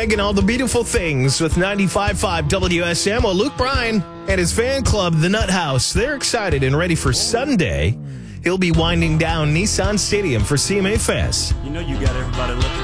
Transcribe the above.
Greg and all the beautiful things with 95.5 WSM. Well, Luke Bryan and his fan club, the Nut House, they're excited and ready for Sunday. He'll be winding down Nissan Stadium for CMA Fest. You know you got everybody looking